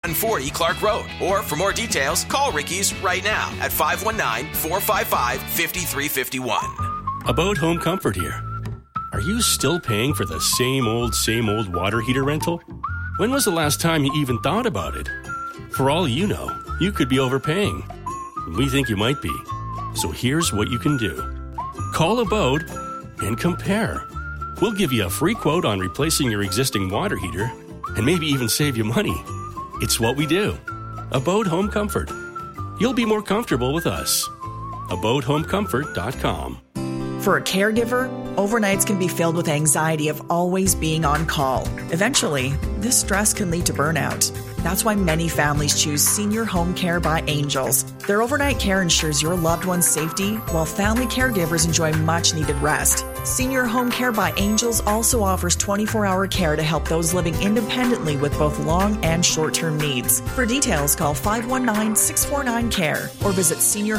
740 Clark Road. Or for more details, call Ricky's right now at 519-455-5351. About Home Comfort here. Are you still paying for the same old water heater rental? When was the last time you even thought about it? For all you know, you could be overpaying. We think you might be. So here's what you can do. Call Abode and compare. We'll give you a free quote on replacing your existing water heater and maybe even save you money. It's what we do. Abode Home Comfort. You'll be more comfortable with us. AbodeHomeComfort.com. For a caregiver, overnights can be filled with anxiety of always being on call. Eventually, this stress can lead to burnout. That's why many families choose Senior Home Care by Angels. Their overnight care ensures your loved one's safety, while family caregivers enjoy much-needed rest. Senior Home Care by Angels also offers 24-hour care to help those living independently with both long and short-term needs. For details, call 519-649-CARE or visit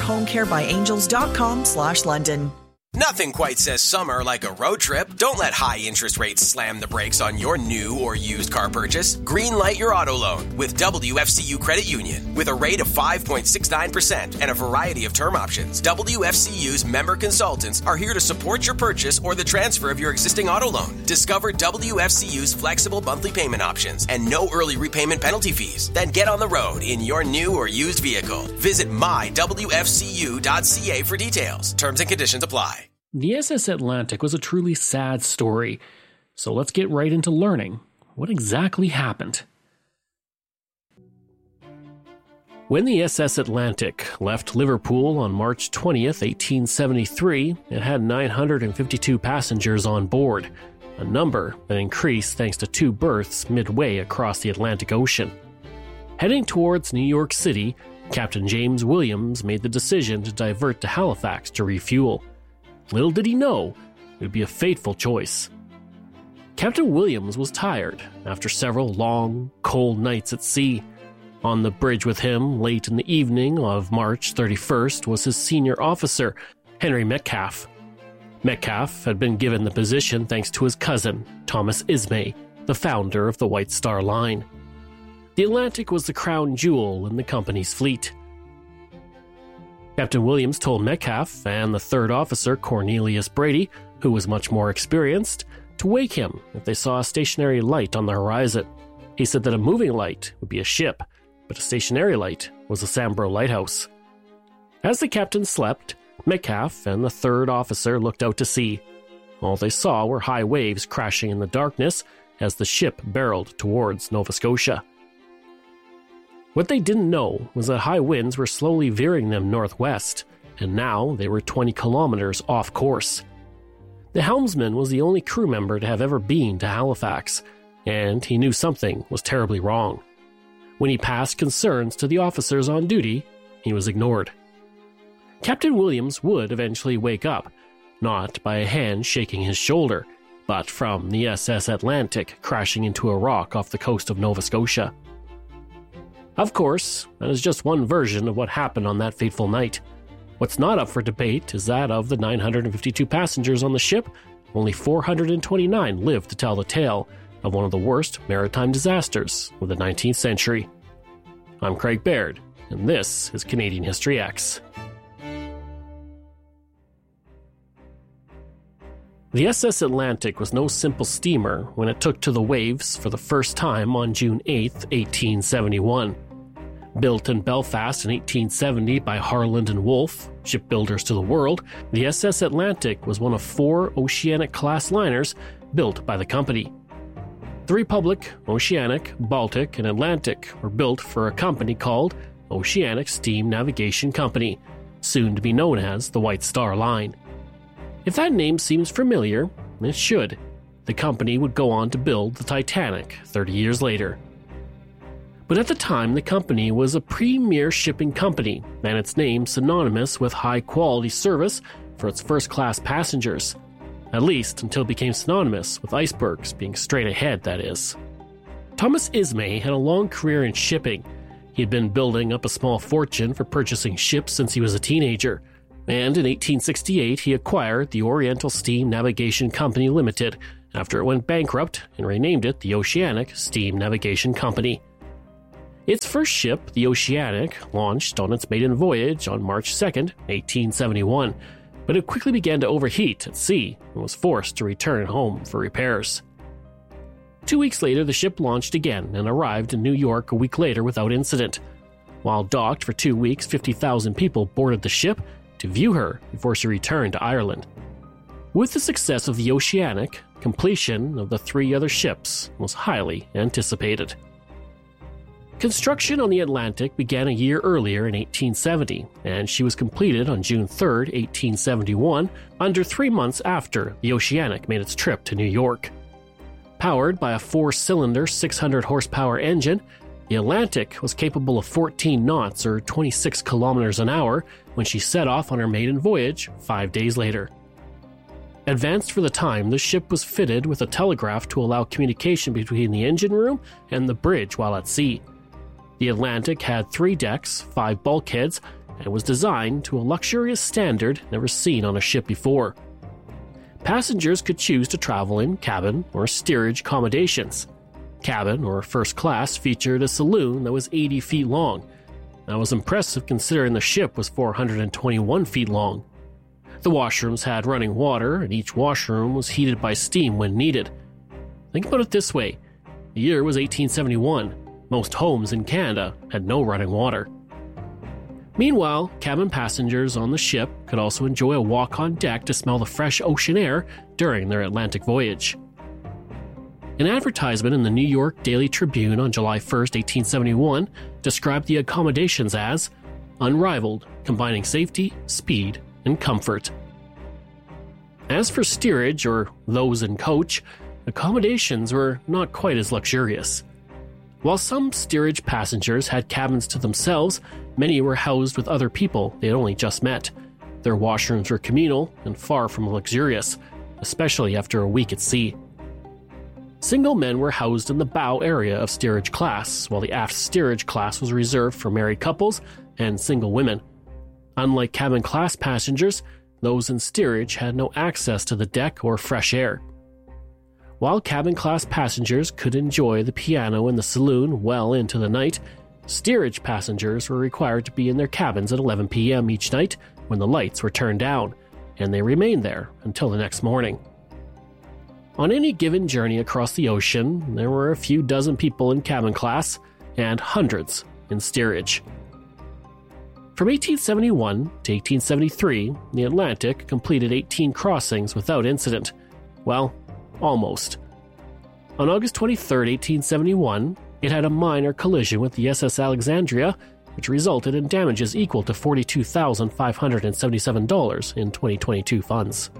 seniorhomecarebyangels.com/London. Nothing quite says summer like a road trip. Don't let high interest rates slam the brakes on your new or used car purchase. Greenlight your auto loan with WFCU Credit Union. With a rate of 5.69% and a variety of term options, WFCU's member consultants are here to support your purchase or the transfer of your existing auto loan. Discover WFCU's flexible monthly payment options and no early repayment penalty fees. Then get on the road in your new or used vehicle. Visit mywfcu.ca for details. Terms and conditions apply. The SS Atlantic was a truly sad story, so let's get right into learning what exactly happened. When the SS Atlantic left Liverpool on March 20th, 1873, it had 952 passengers on board, a number that increased thanks to 2 berths midway across the Atlantic Ocean. Heading towards New York City, Captain James Williams made the decision to divert to Halifax to refuel. Little did he know, it would be a fateful choice. Captain Williams was tired after several long, cold nights at sea. On the bridge with him late in the evening of March 31st was his senior officer, Henry Metcalfe. Metcalfe had been given the position thanks to his cousin, Thomas Ismay, the founder of the White Star Line. The Atlantic was the crown jewel in the company's fleet. Captain Williams told Metcalfe and the third officer, Cornelius Brady, who was much more experienced, to wake him if they saw a stationary light on the horizon. He said that a moving light would be a ship, but a stationary light was a Sambro lighthouse. As the captain slept, Metcalfe and the third officer looked out to sea. All they saw were high waves crashing in the darkness as the ship barreled towards Nova Scotia. What they didn't know was that high winds were slowly veering them northwest, and now they were 20 kilometers off course. The helmsman was the only crew member to have ever been to Halifax, and he knew something was terribly wrong. When he passed concerns to the officers on duty, he was ignored. Captain Williams would eventually wake up, not by a hand shaking his shoulder, but from the SS Atlantic crashing into a rock off the coast of Nova Scotia. Of course, that is just one version of what happened on that fateful night. What's not up for debate is that of the 952 passengers on the ship, only 429 lived to tell the tale of one of the worst maritime disasters of the 19th century. I'm Craig Baird, and this is Canadian History X. The SS Atlantic was no simple steamer when it took to the waves for the first time on June 8, 1871. Built in Belfast in 1870 by Harland and Wolff, shipbuilders to the world, the SS Atlantic was one of 4 Oceanic-class liners built by the company. The Republic, Oceanic, Baltic, and Atlantic were built for a company called Oceanic Steam Navigation Company, soon to be known as the White Star Line. If that name seems familiar, it should. The company would go on to build the Titanic 30 years later. But at the time, the company was a premier shipping company, and its name synonymous with high-quality service for its first-class passengers. At least until it became synonymous with icebergs being straight ahead, that is. Thomas Ismay had a long career in shipping. He had been building up a small fortune for purchasing ships since he was a teenager. And in 1868, he acquired the Oriental Steam Navigation Company Limited after it went bankrupt and renamed it the Oceanic Steam Navigation Company. Its first ship, the Oceanic, launched on its maiden voyage on March 2, 1871, but it quickly began to overheat at sea and was forced to return home for repairs. 2 weeks later, the ship launched again and arrived in New York a week later without incident. While docked for 2 weeks, 50,000 people boarded the ship to view her before she returned to Ireland. With the success of the Oceanic, completion of the 3 other ships was highly anticipated. Construction on the Atlantic began a year earlier in 1870, and she was completed on June 3, 1871, under 3 months after the Oceanic made its trip to New York. Powered by a 4-cylinder, 600-horsepower engine, the Atlantic was capable of 14 knots or 26 kilometers an hour when she set off on her maiden voyage 5 days later. Advanced for the time, the ship was fitted with a telegraph to allow communication between the engine room and the bridge while at sea. The Atlantic had 3 decks, 5 bulkheads, and was designed to a luxurious standard never seen on a ship before. Passengers could choose to travel in cabin or steerage accommodations. Cabin, or first class, featured a saloon that was 80 feet long. That was impressive considering the ship was 421 feet long. The washrooms had running water, and each washroom was heated by steam when needed. Think about it this way. The year was 1871. Most homes in Canada had no running water. Meanwhile, cabin passengers on the ship could also enjoy a walk on deck to smell the fresh ocean air during their Atlantic voyage. An advertisement in the New York Daily Tribune on July 1, 1871, described the accommodations as unrivaled, combining safety, speed, and comfort. As for steerage, or those in coach, accommodations were not quite as luxurious. While some steerage passengers had cabins to themselves, many were housed with other people they had only just met. Their washrooms were communal and far from luxurious, especially after a week at sea. Single men were housed in the bow area of steerage class, while the aft steerage class was reserved for married couples and single women. Unlike cabin class passengers, those in steerage had no access to the deck or fresh air. While cabin class passengers could enjoy the piano in the saloon well into the night, steerage passengers were required to be in their cabins at 11 p.m. each night when the lights were turned down, and they remained there until the next morning. On any given journey across the ocean, there were a few dozen people in cabin class and hundreds in steerage. From 1871 to 1873, the Atlantic completed 18 crossings without incident. Well, almost. On August 23, 1871, it had a minor collision with the SS Alexandria, which resulted in damages equal to $42,577 in 2022 funds.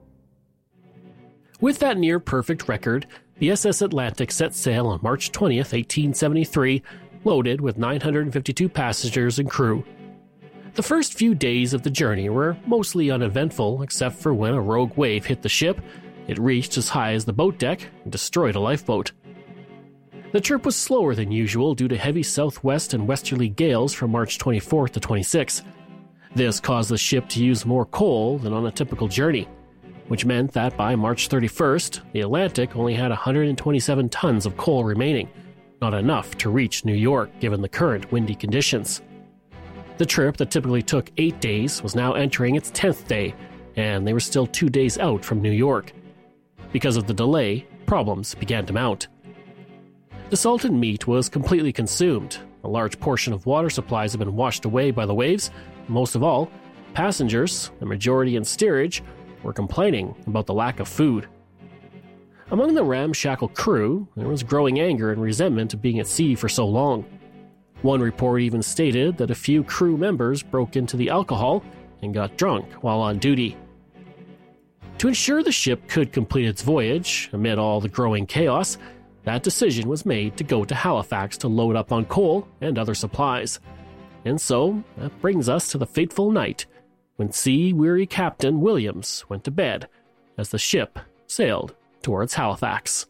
With that near-perfect record, the SS Atlantic set sail on March 20, 1873, loaded with 952 passengers and crew. The first few days of the journey were mostly uneventful, except for when a rogue wave hit the ship. It reached as high as the boat deck and destroyed a lifeboat. The trip was slower than usual due to heavy southwest and westerly gales from March 24th to 26th. This caused the ship to use more coal than on a typical journey, which meant that by March 31st, the Atlantic only had 127 tons of coal remaining, not enough to reach New York given the current windy conditions. The trip that typically took 8 days was now entering its 10th day, and they were still 2 days out from New York. Because of the delay, problems began to mount. The salted meat was completely consumed. A large portion of water supplies had been washed away by the waves. Most of all, passengers, the majority in steerage, were complaining about the lack of food. Among the ramshackle crew, there was growing anger and resentment of being at sea for so long. One report even stated that a few crew members broke into the alcohol and got drunk while on duty. To ensure the ship could complete its voyage, amid all the growing chaos, that decision was made to go to Halifax to load up on coal and other supplies. And so, that brings us to the fateful night when sea-weary Captain Williams went to bed as the ship sailed towards Halifax.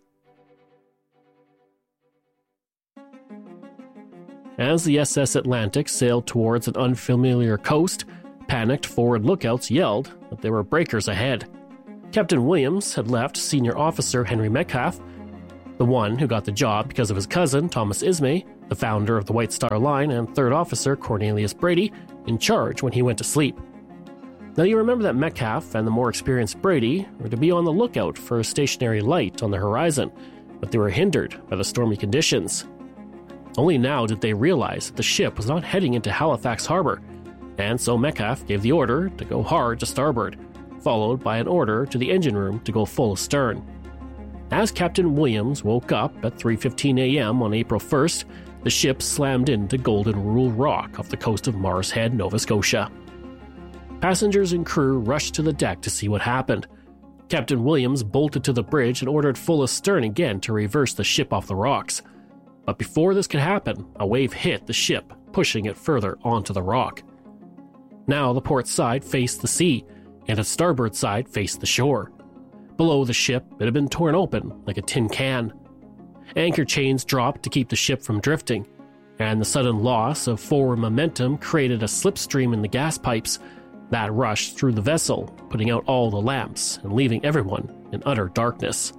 As the SS Atlantic sailed towards an unfamiliar coast, panicked forward lookouts yelled that there were breakers ahead. Captain Williams had left Senior Officer Henry Metcalf, the one who got the job because of his cousin, Thomas Ismay, the founder of the White Star Line and third officer Cornelius Brady, in charge when he went to sleep. Now you remember that Metcalf and the more experienced Brady were to be on the lookout for a stationary light on the horizon, but they were hindered by the stormy conditions. Only now did they realize that the ship was not heading into Halifax Harbor, and so Metcalf gave the order to go hard to starboard, followed by an order to the engine room to go full astern. As Captain Williams woke up at 3:15 a.m. on April 1st, the ship slammed into Golden Rule Rock off the coast of Mars Head, Nova Scotia. Passengers and crew rushed to the deck to see what happened. Captain Williams bolted to the bridge and ordered full astern again to reverse the ship off the rocks. But before this could happen, a wave hit the ship, pushing it further onto the rock. Now the port side faced the sea, and its starboard side faced the shore. Below the ship, it had been torn open like a tin can. Anchor chains dropped to keep the ship from drifting, and the sudden loss of forward momentum created a slipstream in the gas pipes that rushed through the vessel, putting out all the lamps and leaving everyone in utter darkness.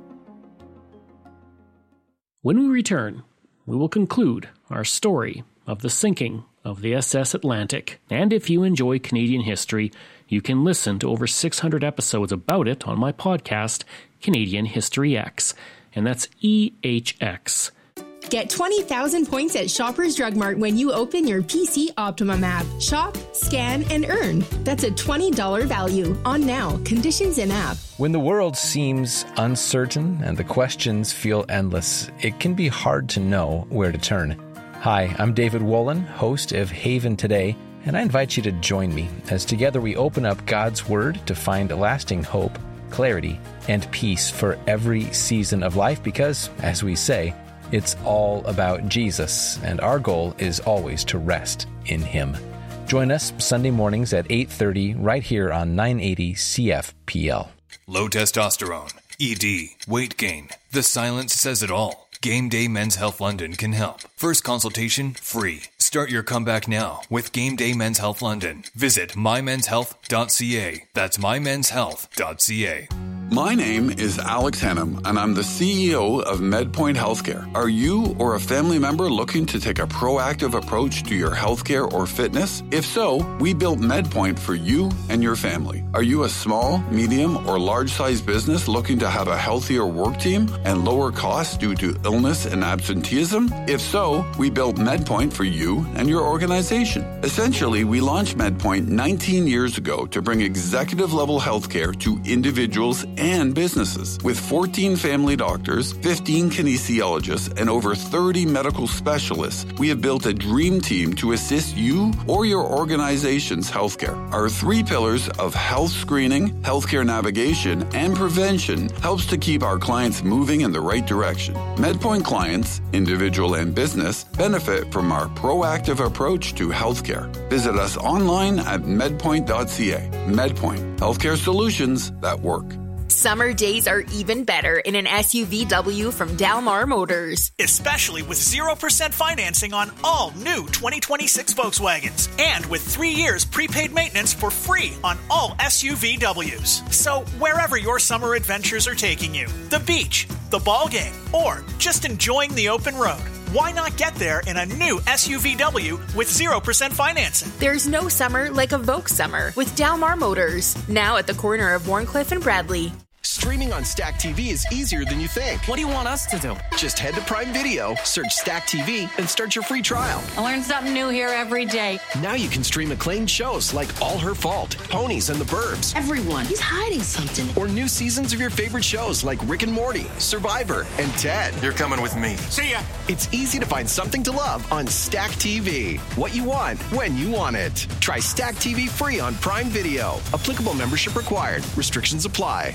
When we return, we will conclude our story of the sinking of the SS Atlantic. And if you enjoy Canadian history, you can listen to over 600 episodes about it on my podcast, Canadian History X. And that's EHX. Get 20,000 points at Shoppers Drug Mart when you open your PC Optimum app. Shop, scan, and earn. That's a $20 value on now. Conditions in app. When the world seems uncertain and the questions feel endless, it can be hard to know where to turn. Hi, I'm David Wolin, host of Haven Today, and I invite you to join me as together we open up God's Word to find lasting hope, clarity, and peace for every season of life because, as we say, it's all about Jesus, and our goal is always to rest in Him. Join us Sunday mornings at 8:30 right here on 980 CFPL. Low testosterone, ED, weight gain. The silence says it all. Game Day Men's Health London can help. First consultation free. Start your comeback now with Game Day Men's Health London. Visit mymenshealth.ca. That's mymenshealth.ca. My name is Alex Hennam, and I'm the CEO of MedPoint Healthcare. Are you or a family member looking to take a proactive approach to your healthcare or fitness? If so, we built MedPoint for you and your family. Are you a small, medium, or large-sized business looking to have a healthier work team and lower costs due to illness and absenteeism? If so, we built MedPoint for you and your organization. Essentially, we launched MedPoint 19 years ago to bring executive-level healthcare to individuals and businesses. With 14 family doctors, 15 kinesiologists, and over 30 medical specialists, we have built a dream team to assist you or your organization's healthcare. Our 3 pillars of health screening, healthcare navigation, and prevention helps to keep our clients moving in the right direction. MedPoint clients, individual and business, benefit from our proactive approach to healthcare. Visit us online at medpoint.ca. MedPoint, healthcare solutions that work. Summer days are even better in an SUVW from Dalmar Motors. Especially with 0% financing on all new 2026 Volkswagens. And with 3 years prepaid maintenance for free on all SUVWs. So wherever your summer adventures are taking you, the beach, the ball game, or just enjoying the open road, why not get there in a new SUVW with 0% financing? There's no summer like a Volks summer with Dalmar Motors. Now at the corner of Warncliffe and Bradley. Streaming on Stack TV is easier than you think. What do you want us to do? Just head to Prime Video, search Stack TV, and start your free trial. I learn something new here every day. Now you can stream acclaimed shows like All Her Fault, Ponies, and The Burbs. Everyone, he's hiding something. Or new seasons of your favorite shows like Rick and Morty, Survivor, and Ted. You're coming with me. See ya! It's easy to find something to love on Stack TV. What you want, when you want it. Try Stack TV free on Prime Video. Applicable membership required. Restrictions apply.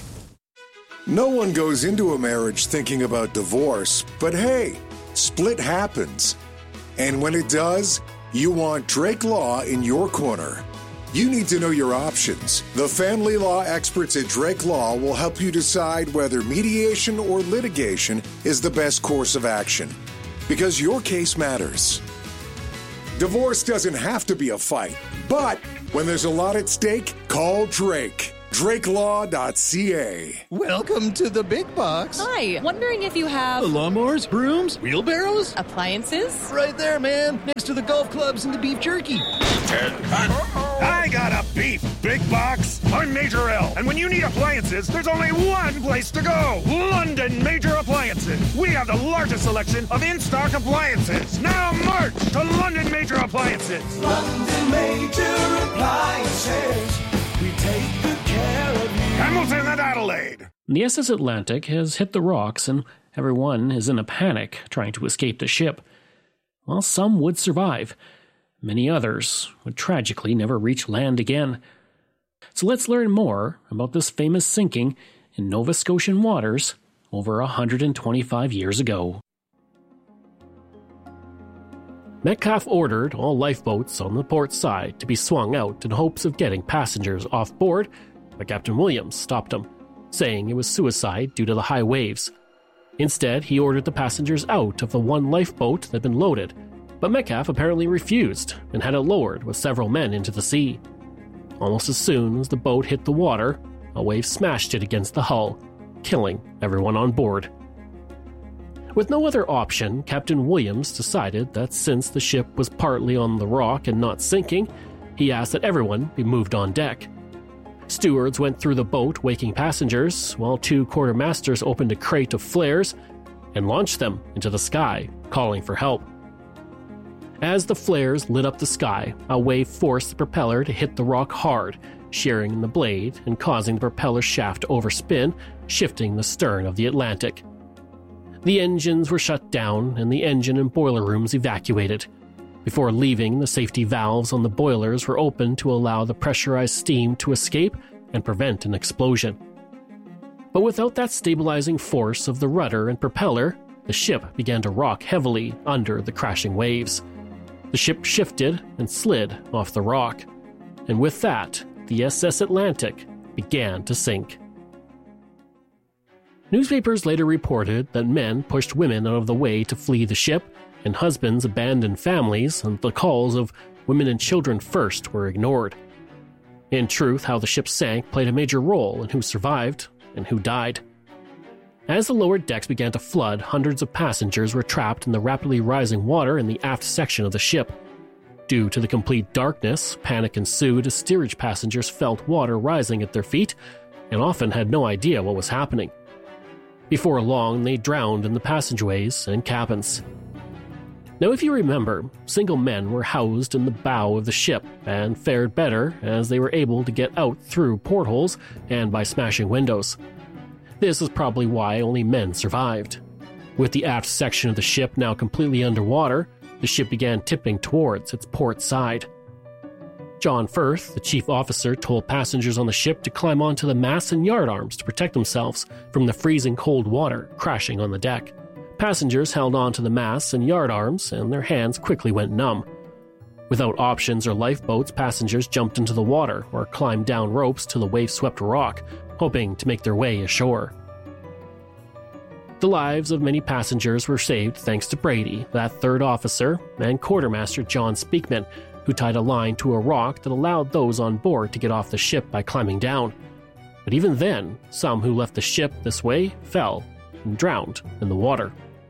No one goes into a marriage thinking about divorce, but hey, split happens. And when it does, you want Drake Law in your corner. You need to know your options. The family law experts at Drake Law will help you decide whether mediation or litigation is the best course of action. Because your case matters. Divorce doesn't have to be a fight, but when there's a lot at stake, call Drake. DrakeLaw.ca. Welcome to the big box. Hi, wondering if you have... lawnmowers, brooms, wheelbarrows? Appliances? Right there, man. Next to the golf clubs and the beef jerky. I got a beef big box. I'm Major L. And when you need appliances, there's only one place to go. London Major Appliances. We have the largest selection of in-stock appliances. Now march to London Major Appliances. London Major Appliances. We take good care of you. Hamilton and Adelaide. The SS Atlantic has hit the rocks and everyone is in a panic trying to escape the ship. While some would survive, many others would tragically never reach land again. So let's learn more about this famous sinking in Nova Scotian waters over 125 years ago. Metcalfe ordered all lifeboats on the port side to be swung out in hopes of getting passengers off board, but Captain Williams stopped him, saying it was suicide due to the high waves. Instead, he ordered the passengers out of the one lifeboat that had been loaded, but Metcalfe apparently refused and had it lowered with several men into the sea. Almost as soon as the boat hit the water, a wave smashed it against the hull, killing everyone on board. With no other option, Captain Williams decided that since the ship was partly on the rock and not sinking, he asked that everyone be moved on deck. Stewards went through the boat waking passengers, while two quartermasters opened a crate of flares and launched them into the sky, calling for help. As the flares lit up the sky, a wave forced the propeller to hit the rock hard, shearing in the blade and causing the propeller shaft to overspin, shifting the stern of the Atlantic. The engines were shut down and the engine and boiler rooms evacuated. Before leaving, the safety valves on the boilers were opened to allow the pressurized steam to escape and prevent an explosion. But without that stabilizing force of the rudder and propeller, the ship began to rock heavily under the crashing waves. The ship shifted and slid off the rock, and with that, the SS Atlantic began to sink. Newspapers later reported that men pushed women out of the way to flee the ship, and husbands abandoned families, and the calls of women and children first were ignored. In truth, how the ship sank played a major role in who survived and who died. As the lower decks began to flood, hundreds of passengers were trapped in the rapidly rising water in the aft section of the ship. Due to the complete darkness, panic ensued as steerage passengers felt water rising at their feet and often had no idea what was happening. Before long, they drowned in the passageways and cabins. Now, if you remember, single men were housed in the bow of the ship and fared better as they were able to get out through portholes and by smashing windows. This is probably why only men survived. With the aft section of the ship now completely underwater, the ship began tipping towards its port side. John Firth, the chief officer, told passengers on the ship to climb onto the masts and yardarms to protect themselves from the freezing cold water crashing on the deck. Passengers held onto the masts and yardarms, and their hands quickly went numb. Without options or lifeboats, passengers jumped into the water or climbed down ropes to the wave-swept rock, hoping to make their way ashore. The lives of many passengers were saved thanks to Brady, that third officer, and quartermaster John Speakman, who tied a line to a rock that allowed those on board to get off the ship by climbing down. But even then, some who left the ship this way fell and drowned in the water.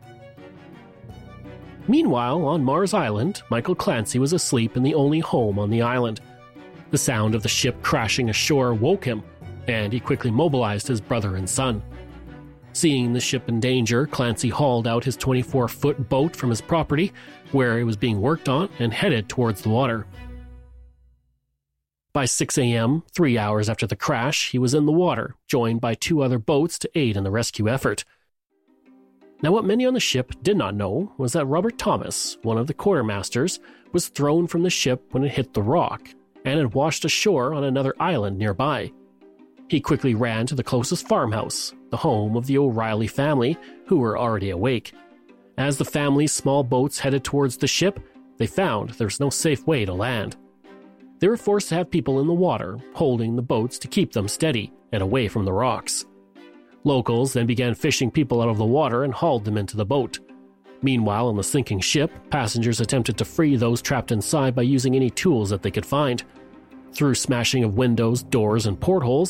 Meanwhile, on Mars Island, Michael Clancy was asleep in the only home on the island. The sound of the ship crashing ashore woke him, and he quickly mobilized his brother and son. Seeing the ship in danger, Clancy hauled out his 24-foot boat from his property, where it was being worked on, and headed towards the water. By 6 a.m., 3 hours after the crash, he was in the water, joined by 2 other boats to aid in the rescue effort. Now, what many on the ship did not know was that Robert Thomas, one of the quartermasters, was thrown from the ship when it hit the rock, and had washed ashore on another island nearby. He quickly ran to the closest farmhouse, the home of the O'Reilly family, who were already awake. As the family's small boats headed towards the ship, they found there was no safe way to land. They were forced to have people in the water, holding the boats to keep them steady and away from the rocks. Locals then began fishing people out of the water and hauled them into the boat. Meanwhile, on the sinking ship, passengers attempted to free those trapped inside by using any tools that they could find. Through smashing of windows, doors, and portholes,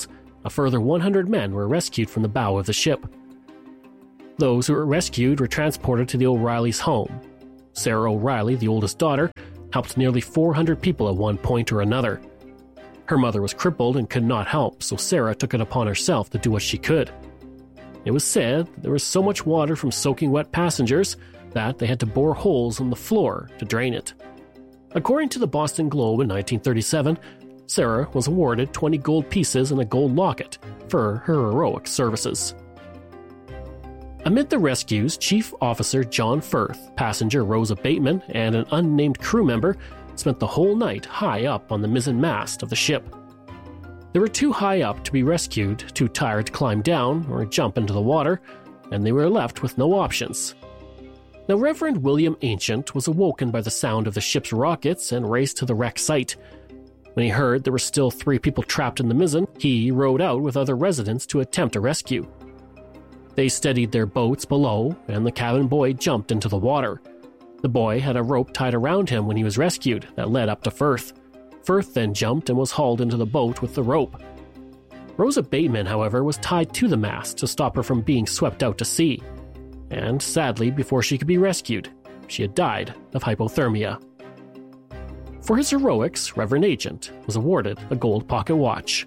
A further 100 men were rescued from the bow of the ship. Those who were rescued were transported to the O'Reilly's home. Sarah O'Reilly, the oldest daughter, helped nearly 400 people at one point or another. Her mother was crippled and could not help, so Sarah took it upon herself to do what she could. It was said that there was so much water from soaking wet passengers that they had to bore holes in the floor to drain it. According to the Boston Globe in 1937, Sarah was awarded 20 gold pieces and a gold locket for her heroic services. Amid the rescues, Chief Officer John Firth, passenger Rosa Bateman, and an unnamed crew member spent the whole night high up on the mizzen mast of the ship. They were too high up to be rescued, too tired to climb down or jump into the water, and they were left with no options. Now, Reverend William Ancient was awoken by the sound of the ship's rockets and raced to the wreck site. When he heard there were still 3 people trapped in the mizzen, he rowed out with other residents to attempt a rescue. They steadied their boats below, and the cabin boy jumped into the water. The boy had a rope tied around him when he was rescued that led up to Firth. Firth then jumped and was hauled into the boat with the rope. Rosa Bateman, however, was tied to the mast to stop her from being swept out to sea. And sadly, before she could be rescued, she had died of hypothermia. For his heroics, Reverend Ancient was awarded a gold pocket watch.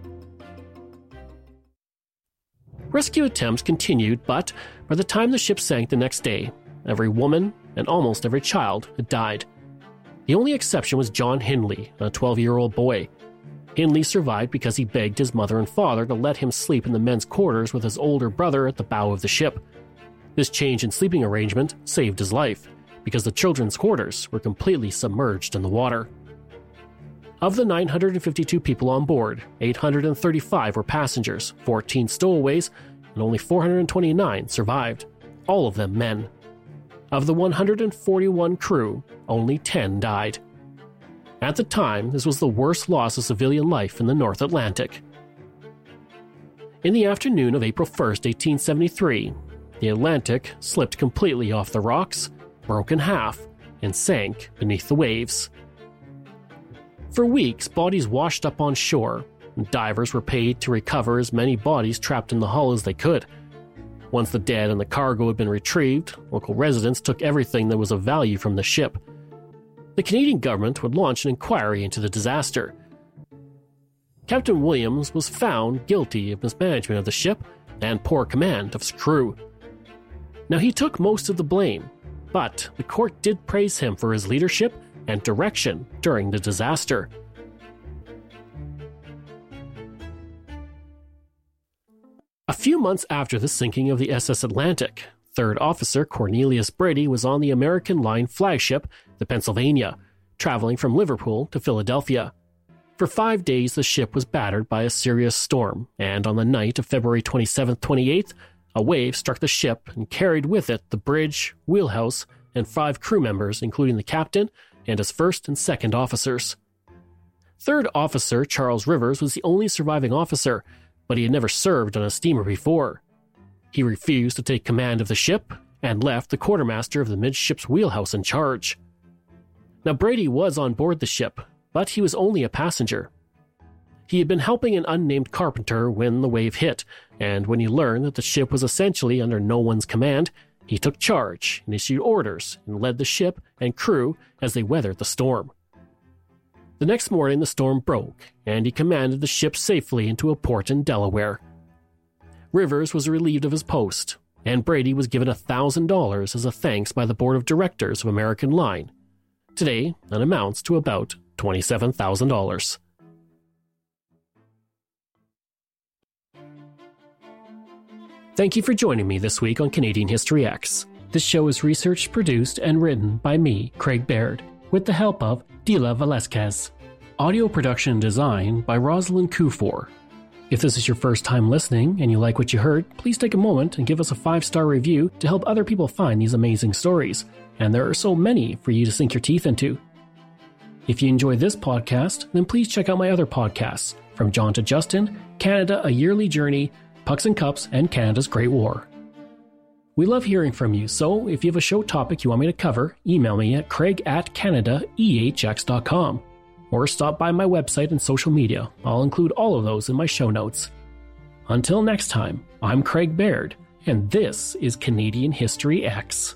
Rescue attempts continued, but by the time the ship sank the next day, every woman and almost every child had died. The only exception was John Hindley, a 12-year-old boy. Hindley survived because he begged his mother and father to let him sleep in the men's quarters with his older brother at the bow of the ship. This change in sleeping arrangement saved his life, because the children's quarters were completely submerged in the water. Of the 952 people on board, 835 were passengers, 14 stowaways, and only 429 survived, all of them men. Of the 141 crew, only 10 died. At the time, this was the worst loss of civilian life in the North Atlantic. In the afternoon of April 1st, 1873, the Atlantic slipped completely off the rocks, broke in half, and sank beneath the waves. For weeks, bodies washed up on shore, and divers were paid to recover as many bodies trapped in the hull as they could. Once the dead and the cargo had been retrieved, local residents took everything that was of value from the ship. The Canadian government would launch an inquiry into the disaster. Captain Williams was found guilty of mismanagement of the ship and poor command of his crew. Now, he took most of the blame, but the court did praise him for his leadership and direction during the disaster. A few months after the sinking of the SS Atlantic, Third Officer Cornelius Brady was on the American Line flagship, the Pennsylvania, traveling from Liverpool to Philadelphia. For 5 days, the ship was battered by a serious storm, and on the night of February 27th-28th, a wave struck the ship and carried with it the bridge, wheelhouse, and 5 crew members, including the captain and his first and second officers. Third Officer Charles Rivers was the only surviving officer, but he had never served on a steamer before. He refused to take command of the ship and left the quartermaster of the midship's wheelhouse in charge. Now, Brady was on board the ship, but he was only a passenger. He had been helping an unnamed carpenter when the wave hit, and when he learned that the ship was essentially under no one's command, he took charge and issued orders and led the ship and crew as they weathered the storm. The next morning the storm broke, and he commanded the ship safely into a port in Delaware. Rivers was relieved of his post, and Brady was given $1,000 as a thanks by the Board of Directors of American Line. Today, that amounts to about $27,000. Thank you for joining me this week on Canadian History X. This show is researched, produced, and written by me, Craig Baird, with the help of Dila Velasquez. Audio production and design by Rosalind Kufor. If this is your first time listening and you like what you heard, please take a moment and give us a 5-star review to help other people find these amazing stories. And there are so many for you to sink your teeth into. If you enjoy this podcast, then please check out my other podcasts, From John to Justin, Canada, A Yearly Journey, Pucks and Cups, and Canada's Great War. We love hearing from you, so if you have a show topic you want me to cover, email me at craig@canadaehx.com or stop by my website and social media. I'll include all of those in my show notes. Until next time, I'm Craig Baird, and this is Canadian History X.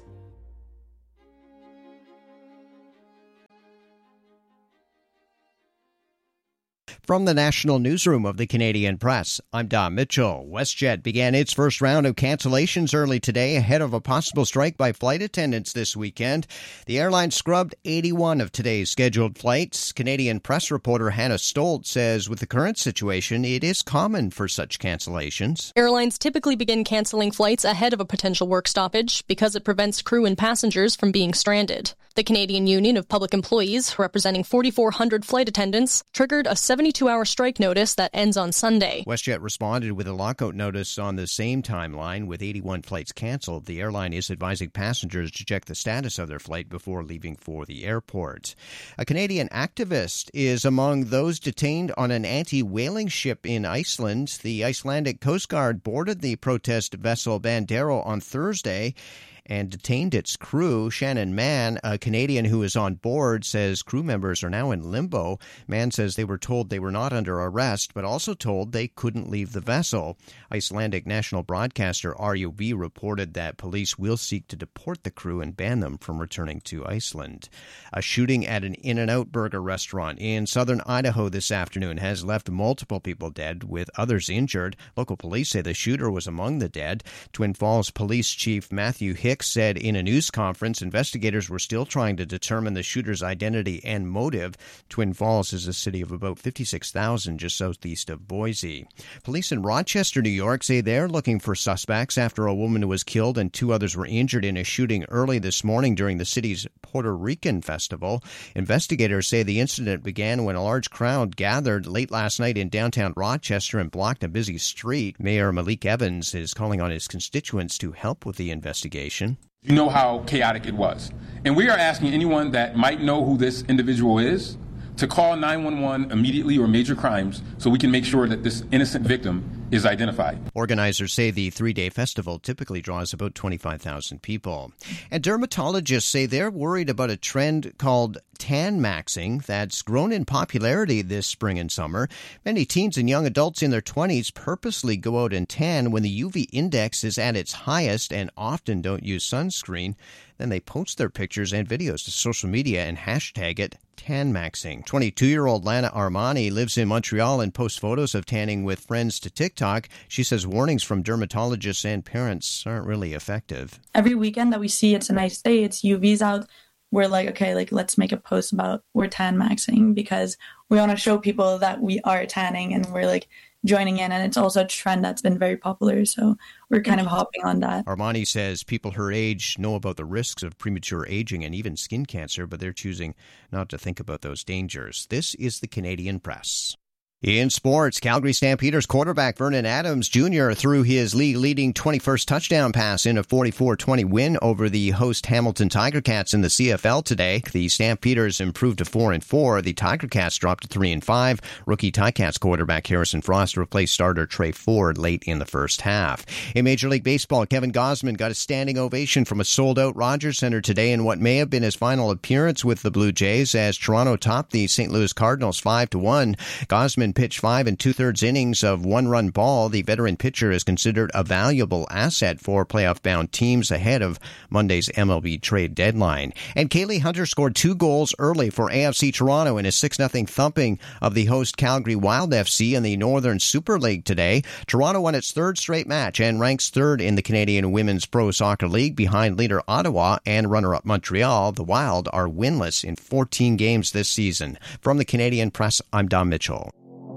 From the National Newsroom of the Canadian Press, I'm Don Mitchell. WestJet began its first round of cancellations early today ahead of a possible strike by flight attendants this weekend. The airline scrubbed 81 of today's scheduled flights. Canadian Press reporter Hannah Stolt says with the current situation, it is common for such cancellations. Airlines typically begin canceling flights ahead of a potential work stoppage because it prevents crew and passengers from being stranded. The Canadian Union of Public Employees, representing 4,400 flight attendants, triggered a 72-hour strike notice that ends on Sunday. WestJet responded with a lockout notice on the same timeline. With 81 flights canceled, the airline is advising passengers to check the status of their flight before leaving for the airport. A Canadian activist is among those detained on an anti-whaling ship in Iceland. The Icelandic Coast Guard boarded the protest vessel Bandero on Thursday and detained its crew. Shannon Mann, a Canadian who is on board, says crew members are now in limbo. Mann says they were told they were not under arrest, but also told they couldn't leave the vessel. Icelandic national broadcaster RUV reported that police will seek to deport the crew and ban them from returning to Iceland. A shooting at an In-N-Out burger restaurant in southern Idaho this afternoon has left multiple people dead, with others injured. Local police say the shooter was among the dead. Twin Falls Police Chief Matthew Hicks said in a news conference investigators were still trying to determine the shooter's identity and motive. Twin Falls is a city of about 56,000 just southeast of Boise. Police in Rochester, New York say they're looking for suspects after a woman was killed and 2 others were injured in a shooting early this morning during the city's Puerto Rican festival. Investigators say the incident began when a large crowd gathered late last night in downtown Rochester and blocked a busy street. Mayor Malik Evans is calling on his constituents to help with the investigation. You know how chaotic it was. And we are asking anyone that might know who this individual is to call 911 immediately or major crimes so we can make sure that this innocent victim is identified. Organizers say the 3-day festival typically draws about 25,000 people. And dermatologists say they're worried about a trend called tan maxing that's grown in popularity this spring and summer. Many teens and young adults in their 20s purposely go out and tan when the UV index is at its highest and often don't use sunscreen. Then they post their pictures and videos to social media and hashtag it tanmaxing. 22-year-old Lana Armani lives in Montreal and posts photos of tanning with friends to TikTok. She says warnings from dermatologists and parents aren't really effective. Every weekend that we see it's a nice day, it's UV's out, we're like, okay, like let's make a post about we're tan maxing because we want to show people that we are tanning and we're like joining in, and it's also a trend that's been very popular, so we're kind of hopping on that. Armani says people her age know about the risks of premature aging and even skin cancer, but they're choosing not to think about those dangers. This is the Canadian Press. In sports, Calgary Stampeders quarterback Vernon Adams Jr. threw his league-leading 21st touchdown pass in a 44-20 win over the host Hamilton Tiger Cats in the CFL today. The Stampeders improved to 4-4. The Tiger Cats dropped to 3-5. Rookie Ticats quarterback Harrison Frost replaced starter Trey Ford late in the first half. In Major League Baseball, Kevin Gausman got a standing ovation from a sold-out Rogers Centre today in what may have been his final appearance with the Blue Jays as Toronto topped the St. Louis Cardinals 5-1. Gausman pitched 5 2/3 innings of one-run ball. The veteran pitcher is considered a valuable asset for playoff-bound teams ahead of Monday's MLB trade deadline. And Kaylee Hunter scored 2 goals early for AFC Toronto in a 6-0 thumping of the host Calgary Wild FC in the Northern Super League today. Toronto won its 3rd straight match and ranks 3rd in the Canadian Women's Pro Soccer League behind leader Ottawa and runner-up Montreal. The Wild are winless in 14 games this season. From the Canadian Press, I'm Don Mitchell.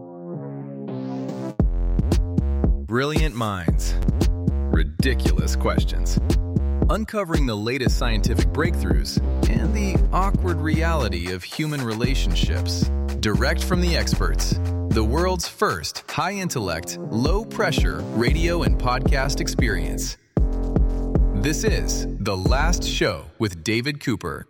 Brilliant minds. Ridiculous questions. Uncovering the latest scientific breakthroughs and the awkward reality of human relationships. Direct from the experts. The world's first high-intellect, low-pressure radio and podcast experience. This is The Last Show with David Cooper.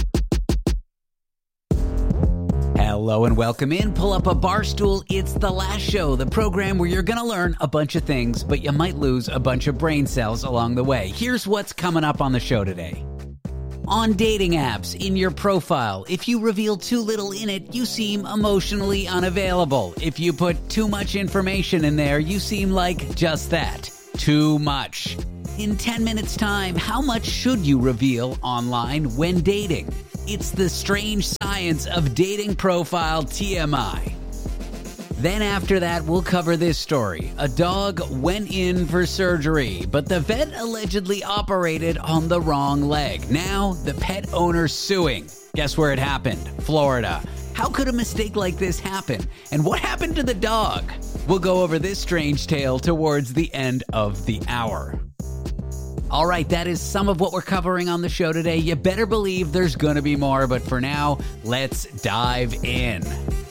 Hello and welcome in. Pull up a bar stool. It's The Last Show, the program where you're going to learn a bunch of things, but you might lose a bunch of brain cells along the way. Here's what's coming up on the show today. On dating apps, in your profile, if you reveal too little in it, you seem emotionally unavailable. If you put too much information in there, you seem like just that. Too much. In 10 minutes' time, how much should you reveal online when dating? It's the strange science of dating profile TMI. Then after that, we'll cover this story. A dog went in for surgery, but the vet allegedly operated on the wrong leg. Now, the pet owner's suing. Guess where it happened? Florida. How could a mistake like this happen? And what happened to the dog? We'll go over this strange tale towards the end of the hour. All right, that is some of what we're covering on the show today. You better believe there's going to be more, but for now, let's dive in.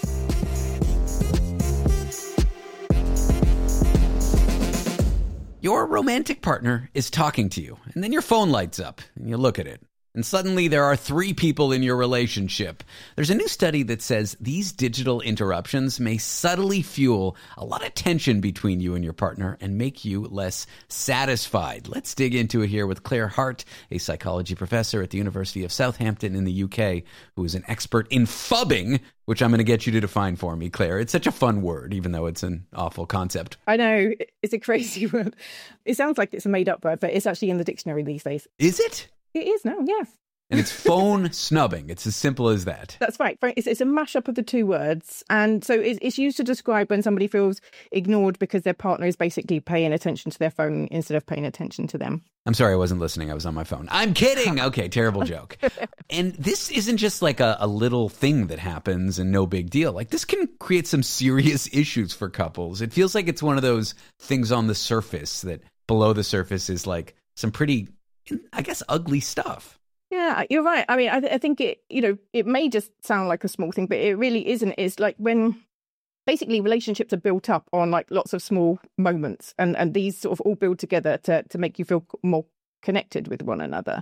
Your romantic partner is talking to you, and then your phone lights up, and you look at it. And suddenly there are 3 people in your relationship. There's a new study that says these digital interruptions may subtly fuel a lot of tension between you and your partner and make you less satisfied. Let's dig into it here with Claire Hart, a psychology professor at the University of Southampton in the UK, who is an expert in phubbing, which I'm going to get you to define for me, Claire. It's such a fun word, even though it's an awful concept. I know, it's a crazy word. It sounds like it's a made-up word, but it's actually in the dictionary these days. Is it? It is now, yes. And it's phone snubbing. It's as simple as that. That's right. It's a mashup of the 2 words. And so it's used to describe when somebody feels ignored because their partner is basically paying attention to their phone instead of paying attention to them. I'm sorry, I wasn't listening. I was on my phone. I'm kidding. Okay, terrible joke. And this isn't just like a little thing that happens and no big deal. Like, this can create some serious issues for couples. It feels like it's one of those things on the surface that below the surface is like some pretty, I guess, ugly stuff. Yeah, you're right. I mean, I think it may just sound like a small thing, but it really isn't. It's like when basically relationships are built up on like lots of small moments and these sort of all build together to make you feel more connected with one another.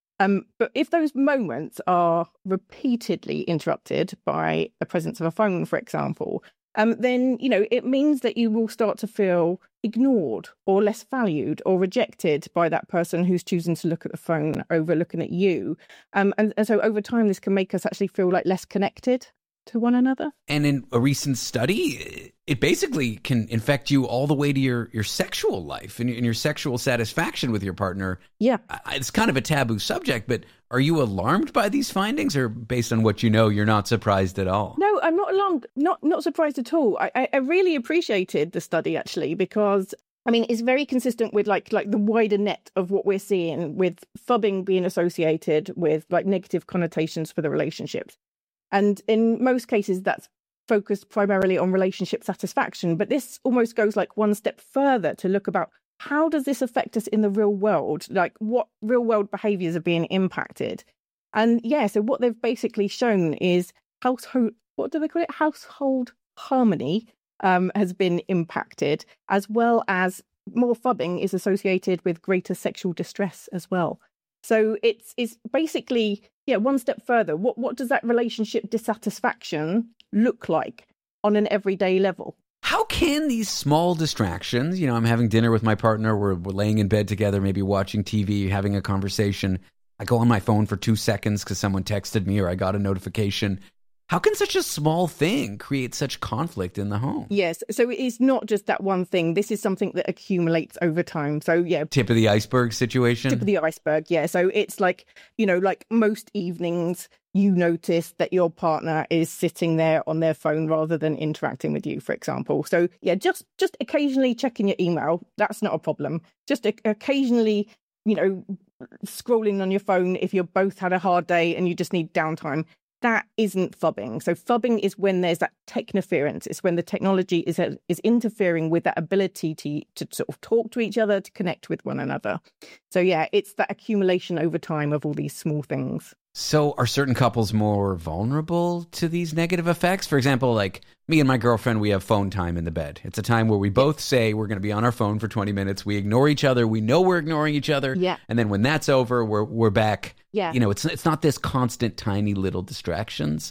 But if those moments are repeatedly interrupted by the presence of a phone, for example, then, it means that you will start to feel ignored or less valued or rejected by that person who's choosing to look at the phone over looking at you. And so over time, this can make us actually feel like less connected to one another. And in a recent study, it basically can infect you all the way to your sexual life and your sexual satisfaction with your partner. Yeah. It's kind of a taboo subject, but are you alarmed by these findings, or based on what you know, you're not surprised at all? No, I'm not alarmed, not surprised at all. I really appreciated the study, actually, because I mean, it's very consistent with like the wider net of what we're seeing with phubbing being associated with like negative connotations for the relationships. And in most cases, that's focused primarily on relationship satisfaction. But this almost goes like one step further to look about how does this affect us in the real world? Like what real world behaviors are being impacted? And yeah, so what they've basically shown is household harmony has been impacted, as well as more phubbing is associated with greater sexual distress as well. So it's basically, one step further. What does that relationship dissatisfaction look like on an everyday level? How can these small distractions, I'm having dinner with my partner, we're laying in bed together, maybe watching TV, having a conversation. I go on my phone for 2 seconds because someone texted me or I got a notification. How can such a small thing create such conflict in the home? Yes. So it's not just that one thing. This is something that accumulates over time. So, yeah. Tip of the iceberg situation? Tip of the iceberg, yeah. So it's like, like most evenings, you notice that your partner is sitting there on their phone rather than interacting with you, for example. So, yeah, just occasionally checking your email. That's not a problem. Just occasionally, scrolling on your phone if you're both had a hard day and you just need downtime. That isn't phubbing. So phubbing is when there's that technoference. It's when the technology is interfering with that ability to sort of talk to each other, to connect with one another. So yeah, it's that accumulation over time of all these small things. So are certain couples more vulnerable to these negative effects? For example, like me and my girlfriend, we have phone time in the bed. It's a time where we both say we're going to be on our phone for 20 minutes. We ignore each other. We know we're ignoring each other. Yeah. And then when that's over, we're back. Yeah. It's not this constant tiny little distractions.